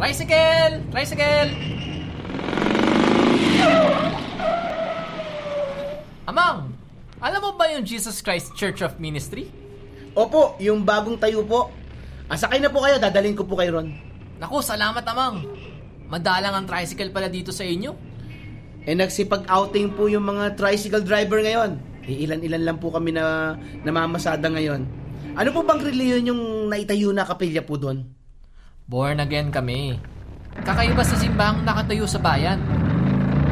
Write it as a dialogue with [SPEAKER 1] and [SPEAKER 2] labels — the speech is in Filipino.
[SPEAKER 1] Tricycle! Tricycle! Amang, alam mo ba yung Jesus Christ Church of Ministry?
[SPEAKER 2] Opo, yung bagong tayo po. Sakay na po kayo, dadalhin ko po kayo ron.
[SPEAKER 1] Naku, salamat Amang. Madalang ang tricycle pala dito sa inyo.
[SPEAKER 2] Nagsipag-outing po yung mga tricycle driver ngayon. Ilan-ilan lang po kami na namamasada ngayon. Ano po bang reliyon yung naitayo na kapilya po doon?
[SPEAKER 1] Born again kami. Kakaiba sa simbahang nakatayo sa bayan.